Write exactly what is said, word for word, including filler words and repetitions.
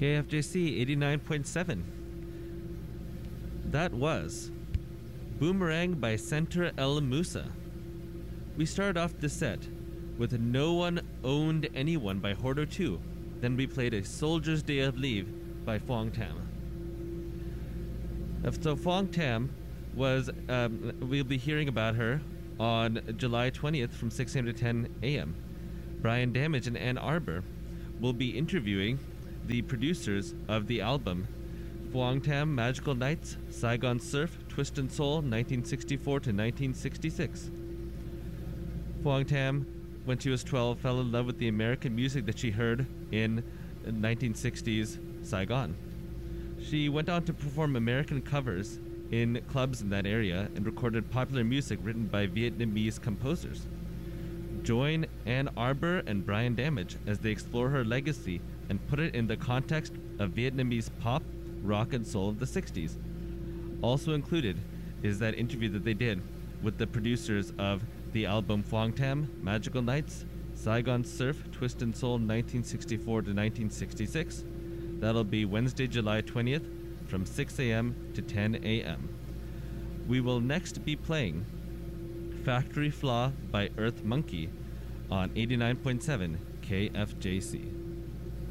K F J C eighty-nine point seven. That was Boomerang by Center El Musa. We started off the set with No One Owned Anyone by Hordo two. Then we played A Soldier's Day of Leave by Phuong Tam. So Phuong Tam was, um, we'll be hearing about her on July twentieth from six a.m. to ten a.m. Brian Damage and Ann Arbor will be interviewing the producers of the album Phuong Tam, Magical Nights, Saigon Surf, Twist and Soul, nineteen sixty-four to nineteen sixty-six. Phuong Tam, when she was twelve, fell in love with the American music that she heard in nineteen sixties Saigon. She went on to perform American covers in clubs in that area and recorded popular music written by Vietnamese composers. Join Ann Arbor and Brian Damage as they explore her legacy and put it in the context of Vietnamese pop, rock, and soul of the sixties. Also included is that interview that they did with the producers of the album Phuong Tam, Magical Nights, Saigon Surf, Twist and Soul, nineteen sixty-four to nineteen sixty-six. That'll be Wednesday, July twentieth from six a.m. to ten a.m. We will next be playing Factory Flaw by Earth Monkey on eighty-nine point seven K F J C.